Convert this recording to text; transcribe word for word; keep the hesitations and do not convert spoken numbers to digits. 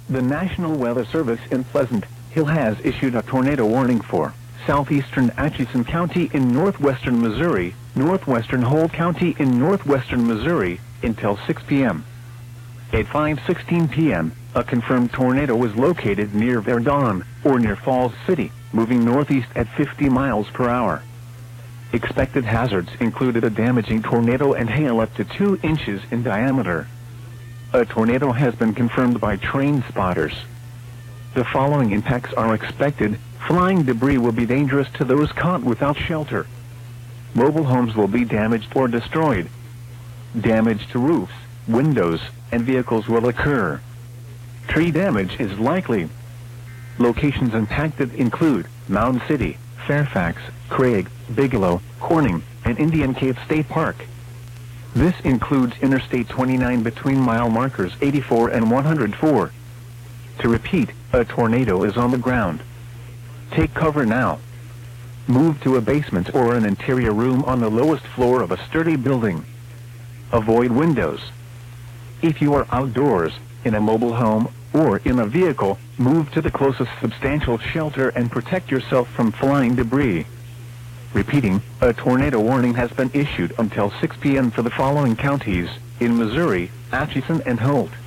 The National Weather Service in Pleasant Hill has issued a tornado warning for southeastern Atchison County in northwestern Missouri, northwestern Holt County in northwestern Missouri, until six p m At five sixteen p m, a confirmed tornado was located near Verdun, or near Falls City, moving northeast at fifty miles per hour. Expected hazards included a damaging tornado and hail up to two inches in diameter. A tornado has been confirmed by train spotters. The following impacts are expected. Flying debris will be dangerous to those caught without shelter. Mobile homes will be damaged or destroyed. Damage to roofs, windows, and vehicles will occur. Tree damage is likely. Locations impacted include Mound City, Fairfax, Craig, Bigelow, Corning, and Indian Cave State Park. This includes Interstate twenty-nine between mile markers eighty-four and one hundred four. To repeat, a tornado is on the ground. Take cover now. Move to a basement or an interior room on the lowest floor of a sturdy building. Avoid windows. If you are outdoors, in a mobile home, or in a vehicle, move to the closest substantial shelter and protect yourself from flying debris. Repeating, a tornado warning has been issued until six p m for the following counties in Missouri, Atchison and Holt.